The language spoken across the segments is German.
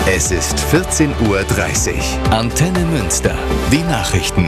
Es ist 14:30 Uhr. Antenne Münster. Die Nachrichten.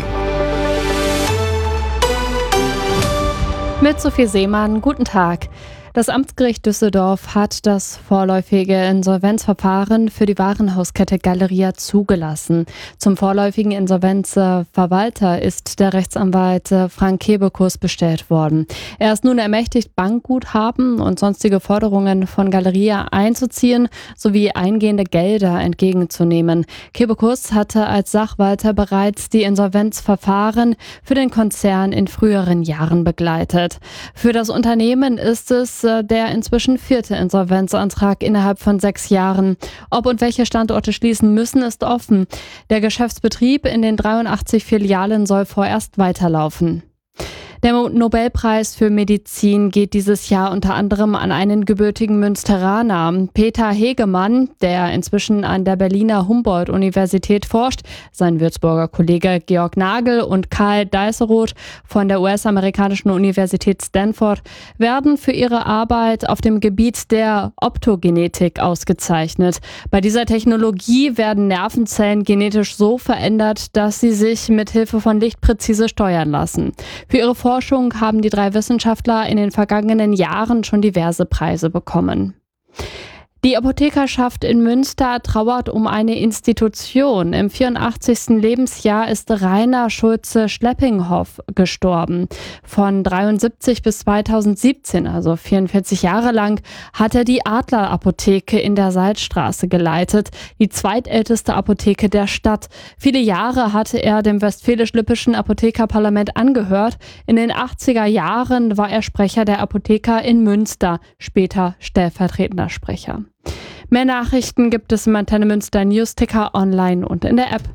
Mit Sophie Seemann, guten Tag. Das Amtsgericht Düsseldorf hat das vorläufige Insolvenzverfahren für die Warenhauskette Galeria zugelassen. Zum vorläufigen Insolvenzverwalter ist der Rechtsanwalt Frank Kebekus bestellt worden. Er ist nun ermächtigt, Bankguthaben und sonstige Forderungen von Galeria einzuziehen sowie eingehende Gelder entgegenzunehmen. Kebekus hatte als Sachwalter bereits die Insolvenzverfahren für den Konzern in früheren Jahren begleitet. Für das Unternehmen ist es der inzwischen 4. Insolvenzantrag innerhalb von 6 Jahren. Ob und welche Standorte schließen müssen, ist offen. Der Geschäftsbetrieb in den 83 Filialen soll vorerst weiterlaufen. Der Nobelpreis für Medizin geht dieses Jahr unter anderem an einen gebürtigen Münsteraner, Peter Hegemann, der inzwischen an der Berliner Humboldt-Universität forscht. Sein Würzburger Kollege Georg Nagel und Karl Deisseroth von der US-amerikanischen Universität Stanford werden für ihre Arbeit auf dem Gebiet der Optogenetik ausgezeichnet. Bei dieser Technologie werden Nervenzellen genetisch so verändert, dass sie sich mit Hilfe von Licht präzise steuern lassen. Für ihre Forschung haben die 3 Wissenschaftler in den vergangenen Jahren schon diverse Preise bekommen. Die Apothekerschaft in Münster trauert um eine Institution. Im 84. Lebensjahr ist Rainer Schulze-Schleppinghoff gestorben. Von 73 bis 2017, also 44 Jahre lang, hat er die Adler-Apotheke in der Salzstraße geleitet, die zweitälteste Apotheke der Stadt. Viele Jahre hatte er dem Westfälisch-Lippischen Apothekerparlament angehört. In den 80er Jahren war er Sprecher der Apotheker in Münster, später stellvertretender Sprecher. Mehr Nachrichten gibt es im Antenne Münster Newsticker online und in der App.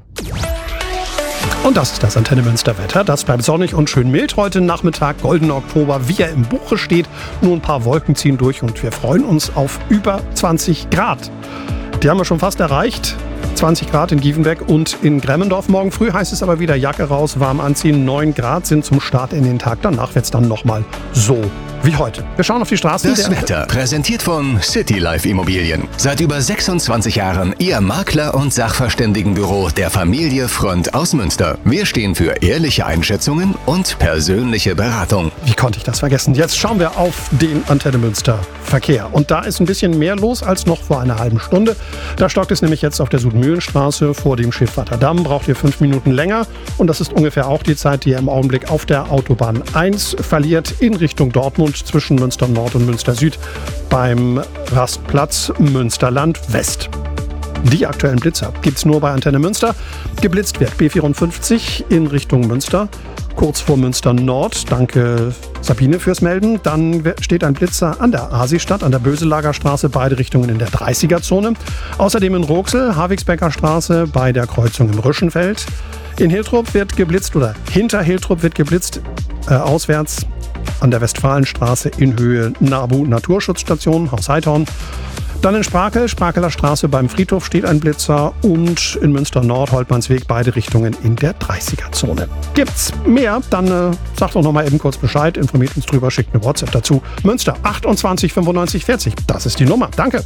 Und das ist das Antenne Münster Wetter. Das bleibt sonnig und schön mild heute Nachmittag, goldener Oktober, wie er im Buche steht. Nur ein paar Wolken ziehen durch und wir freuen uns auf über 20 Grad. Die haben wir schon fast erreicht. 20 Grad in Gievenbeck und in Gremmendorf. Morgen früh heißt es aber wieder Jacke raus, warm anziehen. 9 Grad sind zum Start in den Tag. Danach wird es dann nochmal so wie heute. Wir schauen auf die Straßen. Das Wetter präsentiert von City Life Immobilien. Seit über 26 Jahren Ihr Makler- und Sachverständigenbüro der Familie Frönd aus Münster. Wir stehen für ehrliche Einschätzungen und persönliche Beratung. Wie konnte ich das vergessen? Jetzt schauen wir auf den Antenne Münster Verkehr. Und da ist ein bisschen mehr los als noch vor einer halben Stunde. Da stockt es nämlich jetzt auf der Südmühlenstraße vor dem Schiffahrter Damm. Braucht ihr 5 Minuten länger. Und das ist ungefähr auch die Zeit, die ihr im Augenblick auf der Autobahn 1 verliert in Richtung Dortmund zwischen Münster Nord und Münster Süd beim Rastplatz Münsterland West. Die aktuellen Blitzer gibt es nur bei Antenne Münster. Geblitzt wird B54 in Richtung Münster, kurz vor Münster Nord. Danke Sabine fürs Melden. Dann steht ein Blitzer an der Asistadt, an der Böselagerstraße, beide Richtungen in der 30er-Zone. Außerdem in Roxel, Havigsbecker Straße bei der Kreuzung im Rüschenfeld. In Hiltrup wird geblitzt oder hinter Hiltrup wird geblitzt, auswärts an der Westfalenstraße in Höhe Nabu Naturschutzstation, Haus Heidhorn. Dann in Sprakel, Sprakeler Straße beim Friedhof steht ein Blitzer und in Münster Nord, Holtmannsweg, beide Richtungen in der 30er-Zone. Gibt's mehr? Dann sagt doch noch mal eben kurz Bescheid, informiert uns drüber, schickt eine WhatsApp dazu. Münster 28 95 40, das ist die Nummer. Danke.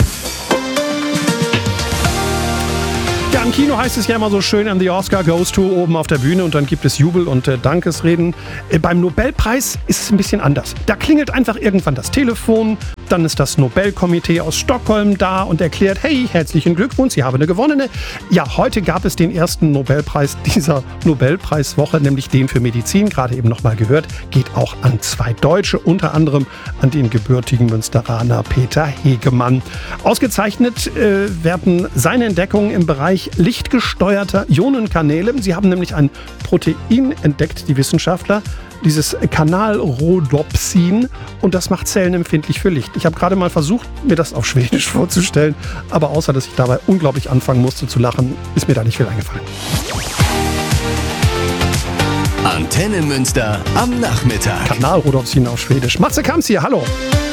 Ja, im Kino heißt es ja immer so schön, and the Oscar goes to, oben auf der Bühne und dann gibt es Jubel und Dankesreden. Beim Nobelpreis ist es ein bisschen anders. Da klingelt einfach irgendwann das Telefon, dann ist das Nobelkomitee aus Stockholm da und erklärt, hey, herzlichen Glückwunsch, Sie haben eine gewonnene. Ja, heute gab es den ersten Nobelpreis dieser Nobelpreiswoche, nämlich den für Medizin, gerade eben nochmal gehört, geht auch an 2 Deutsche, unter anderem an den gebürtigen Münsteraner Peter Hegemann. Ausgezeichnet werden seine Entdeckungen im Bereich lichtgesteuerter Ionenkanäle. Sie haben nämlich ein Protein entdeckt, die Wissenschaftler, dieses Kanalrhodopsin, und das macht Zellen empfindlich für Licht. Ich habe gerade mal versucht, mir das auf Schwedisch vorzustellen, aber außer, dass ich dabei unglaublich anfangen musste zu lachen, ist mir da nicht viel eingefallen. Antenne Münster am Nachmittag. Kanalrhodopsin auf Schwedisch. Matze Kamps hier, hallo.